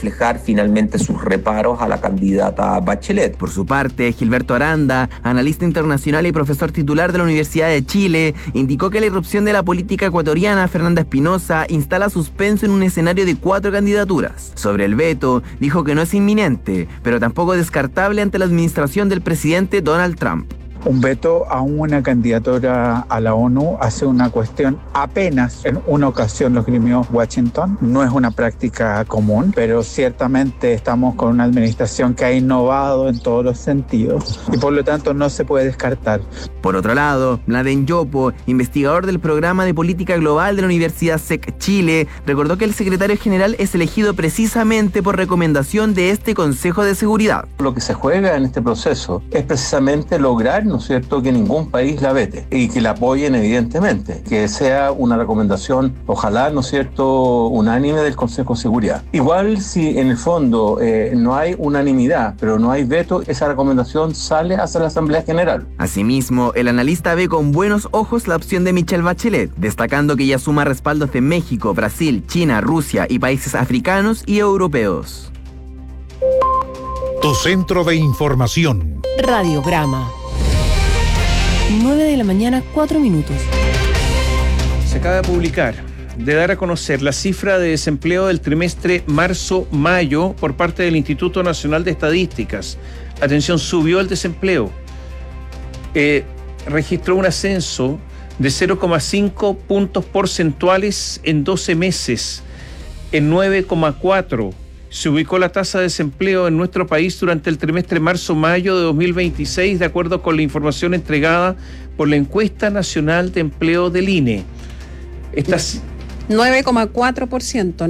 reflejar finalmente sus reparos a la candidata Bachelet. Por su parte, Gilberto Aranda, analista internacional y profesor titular de la Universidad de Chile, indicó que la irrupción de la política ecuatoriana, Fernanda Espinosa, instala suspenso en un escenario de 4 candidaturas. Sobre el veto, dijo que no es inminente, pero tampoco descartable ante la administración del presidente Donald Trump. Un veto a una candidatura a la ONU hace una cuestión apenas en una ocasión lo esgrimió Washington. No es una práctica común, pero ciertamente estamos con una administración que ha innovado en todos los sentidos y por lo tanto no se puede descartar. Por otro lado, Mladen Yopo, investigador del programa de política global de la Universidad SEC Chile, recordó que el secretario general es elegido precisamente por recomendación de este Consejo de Seguridad. Lo que se juega en este proceso es precisamente lograr, ¿no es cierto?, que ningún país la vete y que la apoyen evidentemente, que sea una recomendación, ojalá, ¿no es cierto?, unánime del Consejo de Seguridad. Igual si en el fondo no hay unanimidad, pero no hay veto, esa recomendación sale hacia la Asamblea General. Asimismo, el analista ve con buenos ojos la opción de Michelle Bachelet, destacando que ella suma respaldos de México, Brasil, China, Rusia y países africanos y europeos. Tu centro de información. Radiograma. 9:04 a.m. Se acaba de publicar, de dar a conocer la cifra de desempleo del trimestre marzo-mayo por parte del Instituto Nacional de Estadísticas. Atención, subió el desempleo. Registró un ascenso de 0,5 puntos porcentuales en 12 meses, en 9,4. Se ubicó la tasa de desempleo en nuestro país durante el trimestre marzo-mayo de 2026, de acuerdo con la información entregada por la Encuesta Nacional de Empleo del INE. 9,4%,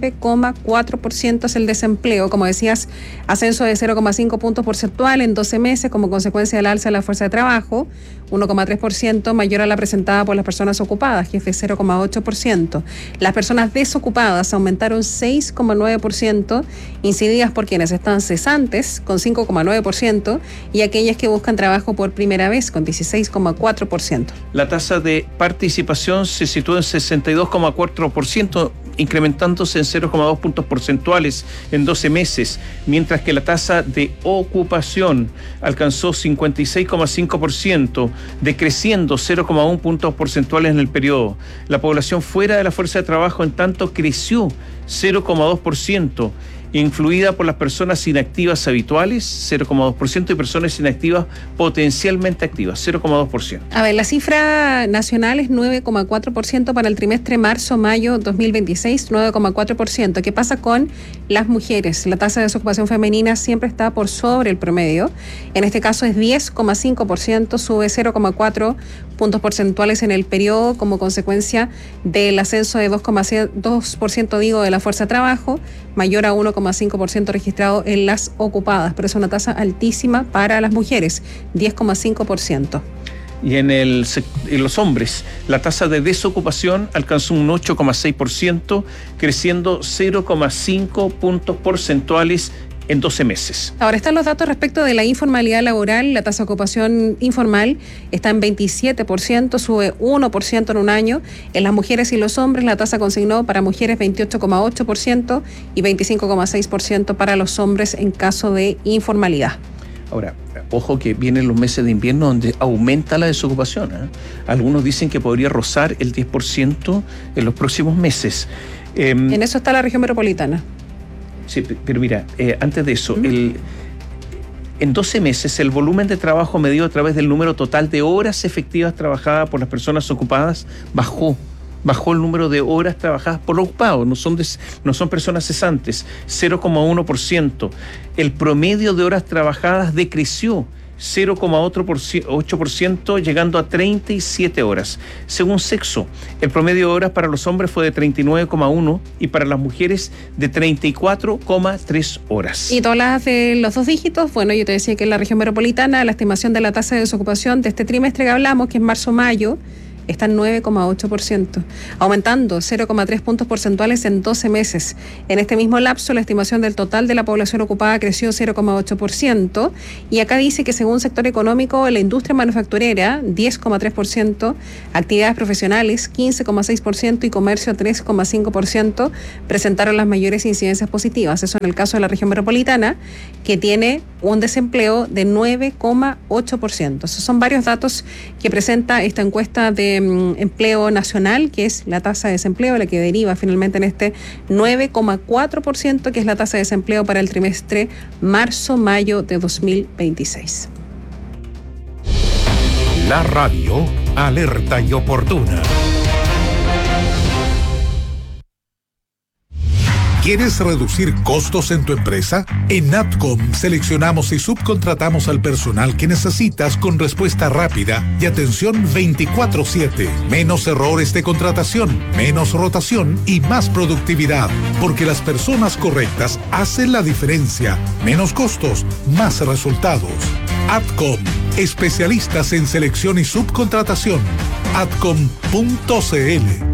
9,4% es el desempleo, como decías, ascenso de 0,5 puntos porcentuales en 12 meses como consecuencia del alza de la fuerza de trabajo, 1,3% mayor a la presentada por las personas ocupadas, que es de 0,8%. Las personas desocupadas aumentaron 6,9%, incididas por quienes están cesantes, con 5,9%, y aquellas que buscan trabajo por primera vez, con 16,4%. La tasa de participación se situó en 62,4%, incrementándose en 0,2 puntos porcentuales en 12 meses, mientras que la tasa de ocupación alcanzó 56,5%, decreciendo 0,1 puntos porcentuales en el periodo. La población fuera de la fuerza de trabajo, en tanto, creció 0,2%, influida por las personas inactivas habituales, 0,2%, y personas inactivas potencialmente activas, 0,2%. A ver, la cifra nacional es 9,4% para el trimestre marzo-mayo 2026, 9,4%. ¿Qué pasa con las mujeres? La tasa de desocupación femenina siempre está por sobre el promedio. En este caso es 10,5%, sube 0,4 puntos porcentuales en el periodo como consecuencia del ascenso de 2,2%, de la fuerza de trabajo, mayor a 1,5% registrado en las ocupadas, pero es una tasa altísima para las mujeres, 10,5%. Y en los hombres, la tasa de desocupación alcanzó un 8,6%, creciendo 0,5 puntos porcentuales en 12 meses. Ahora están los datos respecto de la informalidad laboral. La tasa de ocupación informal está en 27%, sube 1% en un año. En las mujeres y los hombres, la tasa consignó para mujeres 28,8% y 25,6% para los hombres en caso de informalidad. Ahora, ojo que vienen los meses de invierno donde aumenta la desocupación, ¿eh? Algunos dicen que podría rozar el 10% en los próximos meses. En eso está la región metropolitana. Sí, pero mira, antes de eso, en 12 meses el volumen de trabajo medido a través del número total de horas efectivas trabajadas por las personas ocupadas bajó el número de horas trabajadas por los ocupados, no son personas cesantes, 0,1%. El promedio de horas trabajadas decreció 0,8%, llegando a 37 horas. Según sexo, el promedio de horas para los hombres fue de 39,1 y para las mujeres de 34,3 horas. Y todas las de los dos dígitos, bueno, yo te decía que en la región metropolitana la estimación de la tasa de desocupación de este trimestre que hablamos, que es marzo-mayo, está en 9,8%, aumentando 0,3 puntos porcentuales en 12 meses. En este mismo lapso, la estimación del total de la población ocupada creció 0,8%, y acá dice que según sector económico, la industria manufacturera 10,3%, actividades profesionales 15,6% y comercio 3,5% presentaron las mayores incidencias positivas. Eso en el caso de la región metropolitana, que tiene un desempleo de 9,8%. Esos son varios datos que presenta esta encuesta de empleo nacional, que es la tasa de desempleo, la que deriva finalmente en este 9,4%, que es la tasa de desempleo para el trimestre marzo-mayo de 2026. La radio alerta y oportuna. ¿Quieres reducir costos en tu empresa? En Adcom seleccionamos y subcontratamos al personal que necesitas con respuesta rápida y atención 24/7. Menos errores de contratación, menos rotación y más productividad. Porque las personas correctas hacen la diferencia. Menos costos, más resultados. Adcom, especialistas en selección y subcontratación. Adcom.cl.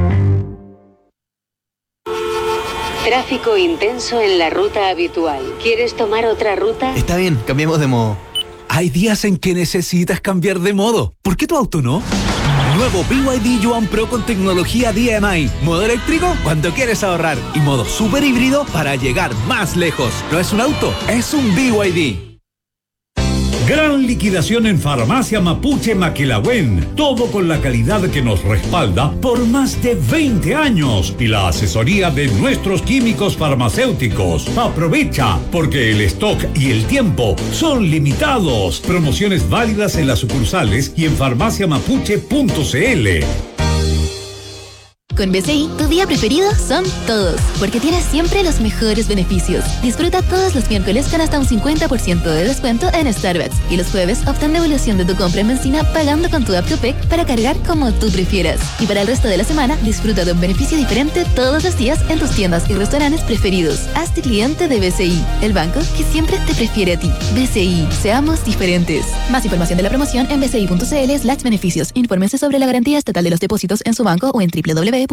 Tráfico intenso en la ruta habitual. ¿Quieres tomar otra ruta? Está bien, cambiemos de modo. Hay días en que necesitas cambiar de modo. ¿Por qué tu auto no? Nuevo BYD Yuan Pro con tecnología DMI. Modo eléctrico cuando quieres ahorrar. Y modo super híbrido para llegar más lejos. No es un auto, es un BYD. Gran liquidación en Farmacia Mapuche Maquilahuen. Todo con la calidad que nos respalda por más de 20 años y la asesoría de nuestros químicos farmacéuticos. Aprovecha, porque el stock y el tiempo son limitados. Promociones válidas en las sucursales y en farmaciamapuche.cl. Con BCI, tu día preferido son todos, porque tienes siempre los mejores beneficios. Disfruta todos los miércoles con hasta un 50% de descuento en Starbucks, y los jueves obtén devolución de tu compra en benzina pagando con tu app Copec para cargar como tú prefieras. Y para el resto de la semana, disfruta de un beneficio diferente todos los días en tus tiendas y restaurantes preferidos. Hazte cliente de BCI, el banco que siempre te prefiere a ti. BCI, seamos diferentes. Más información de la promoción en bci.cl/beneficios. Infórmese sobre la garantía estatal de los depósitos en su banco o en www.cmfchile.cl.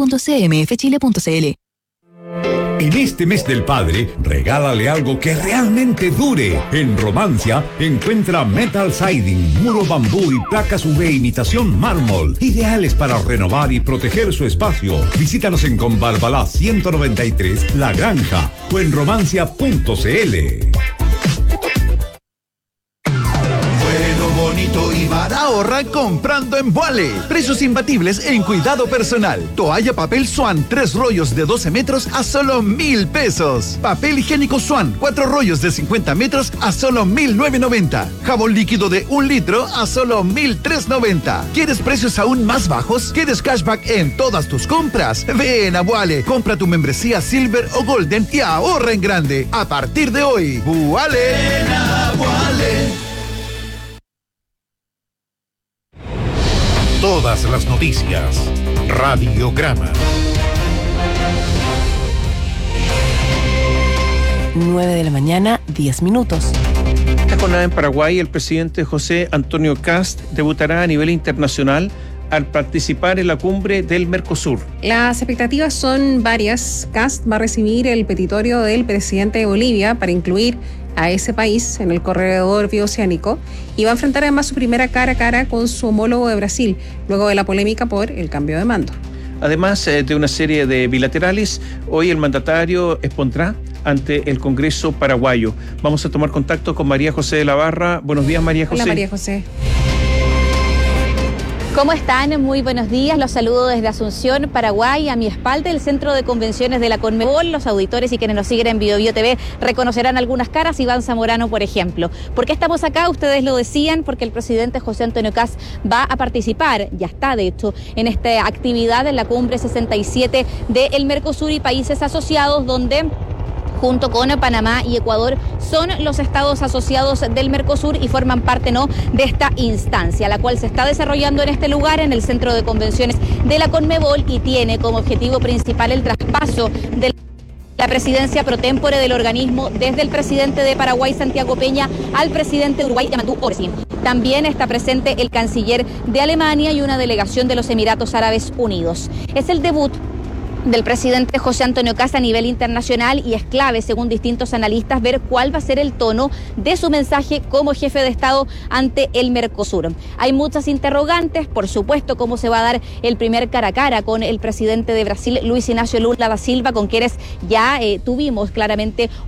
En este mes del padre, regálale algo que realmente dure. En Romancia, encuentra metal siding, muro bambú y placas UV imitación mármol, ideales para renovar y proteger su espacio. Visítanos en Conbarbalá 193, La Granja, o en romancia.cl. Bonito y barato. Ahorra comprando en Vuale. Precios imbatibles en cuidado personal. Toalla papel Swan, 3 rollos de 12 metros a solo 1,000 pesos. Papel higiénico Swan, 4 rollos de 50 metros a solo 1,990. Jabón líquido de 1 litro a solo 1,390. ¿Quieres precios aún más bajos? ¿Quieres cashback en todas tus compras? Ven a Vuale. Compra tu membresía Silver o Golden y ahorra en grande. A partir de hoy, Vuale. Ven a Vuale. Todas las noticias. Radiograma. 9 de la mañana, 10 minutos. Esta jornada en Paraguay, el presidente José Antonio Kast debutará a nivel internacional al participar en la cumbre del Mercosur. Las expectativas son varias. Kast va a recibir el petitorio del presidente de Bolivia para incluir a ese país en el corredor bioceánico, y va a enfrentar además su primera cara a cara con su homólogo de Brasil, luego de la polémica por el cambio de mando. Además de una serie de bilaterales, hoy el mandatario expondrá ante el Congreso paraguayo. Vamos a tomar contacto con María José de la Barra. Buenos días, María José. Hola, María José. ¿Cómo están? Muy buenos días. Los saludo desde Asunción, Paraguay. A mi espalda, el Centro de Convenciones de la Conmebol. Los auditores y quienes nos siguen en BioBio TV reconocerán algunas caras. Iván Zamorano, por ejemplo. ¿Por qué estamos acá? Ustedes lo decían, porque el presidente José Antonio Kast va a participar, ya está de hecho, en esta actividad en la cumbre 67 del Mercosur y países asociados, donde junto con Panamá y Ecuador son los estados asociados del Mercosur y forman parte de esta instancia, la cual se está desarrollando en este lugar, en el Centro de Convenciones de la Conmebol, y tiene como objetivo principal el traspaso de la presidencia pro tempore del organismo, desde el presidente de Paraguay, Santiago Peña, al presidente de Uruguay, Yamatú Orsi. También está presente el canciller de Alemania y una delegación de los Emiratos Árabes Unidos. Es el debut del presidente José Antonio Kast a nivel internacional y es clave, según distintos analistas, ver cuál va a ser el tono de su mensaje como jefe de Estado ante el Mercosur. Hay muchas interrogantes, por supuesto, cómo se va a dar el primer cara a cara con el presidente de Brasil, Luis Ignacio Lula da Silva, con quienes ya tuvimos claramente